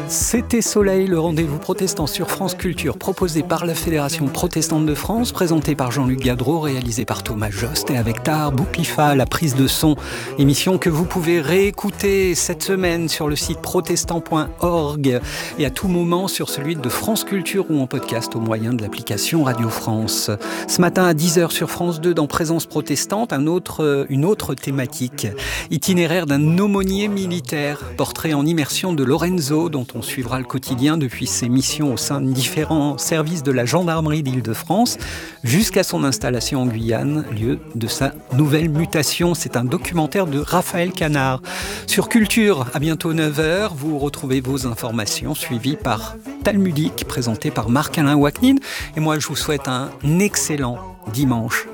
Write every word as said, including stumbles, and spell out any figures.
C'était Soleil, le rendez-vous protestant sur France Culture, proposé par la Fédération protestante de France, présenté par Jean-Luc Gadreau, réalisé par Thomas Jost et avec Tahar Bouklifa, la prise de son. Émission que vous pouvez réécouter cette semaine sur le site protestant point org et à tout moment sur celui de France Culture ou en podcast au moyen de l'application Radio France. Ce matin à dix heures sur France deux, dans Présence protestante, un autre, une autre thématique. Itinéraire d'un aumônier militaire, portrait en immersion de Lorenzo, dont on suivra le quotidien depuis ses missions au sein de différents services de la gendarmerie d'Île-de-France jusqu'à son installation en Guyane, lieu de sa nouvelle mutation. C'est un documentaire de Raphaël Canard. Sur Culture, à bientôt neuf heures, vous retrouvez vos informations suivies par Talmudique, présenté par Marc-Alain Waknin. Et moi, je vous souhaite un excellent dimanche